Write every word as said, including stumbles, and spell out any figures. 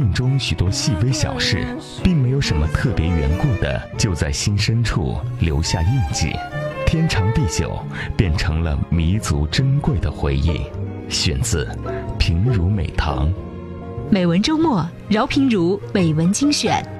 命中许多细微小事，并没有什么特别缘故的，就在心深处留下印记，天长地久，变成了弥足珍贵的回忆。选自平如美堂。 美文周末，饶平如美文精选。